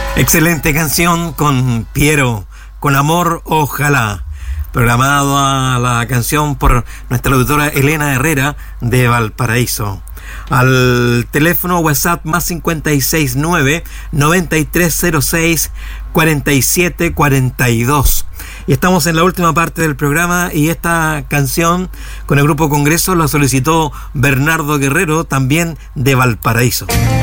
Excelente canción con Piero, con amor, ojalá. Programado a la canción por nuestra auditora Elena Herrera de Valparaíso. Al teléfono WhatsApp más 569-9306-4742. Y estamos en la última parte del programa y esta canción con el Grupo Congreso la solicitó Bernardo Guerrero, también de Valparaíso.